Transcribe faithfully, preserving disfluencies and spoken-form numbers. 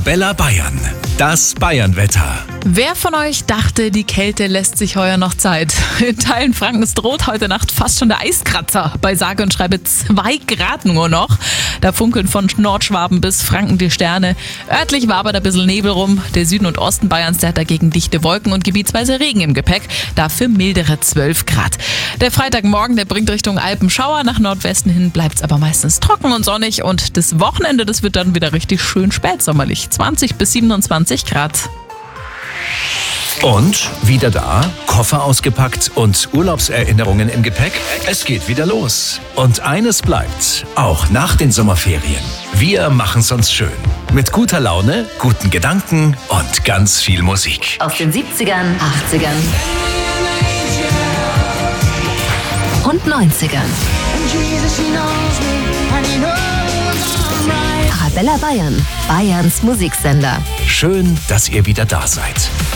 Arabella Bayern, das Bayernwetter. Wer von euch dachte, die Kälte lässt sich heuer noch Zeit? In Teilen Frankens droht heute Nacht fast schon der Eiskratzer. Bei sage und schreibe zwei Grad nur noch. Da funkeln von Nordschwaben bis Franken die Sterne. Örtlich wabert ein bisschen Nebel rum. Der Süden und Osten Bayerns, der hat dagegen dichte Wolken und gebietsweise Regen im Gepäck. Dafür mildere zwölf Grad. Der Freitagmorgen, der bringt Richtung Alpenschauer. Nach Nordwesten hin bleibt es aber meistens trocken und sonnig. Und das Wochenende, das wird dann wieder richtig schön spätsommerlich. zwanzig bis siebenundzwanzig Grad. Und wieder da, Koffer ausgepackt und Urlaubserinnerungen im Gepäck? Es geht wieder los. Und eines bleibt, auch nach den Sommerferien. Wir machen's uns schön. Mit guter Laune, guten Gedanken und ganz viel Musik. Aus den siebzigern, achtzigern und neunzigern. Arabella Bayern, Bayerns Musiksender. Schön, dass ihr wieder da seid.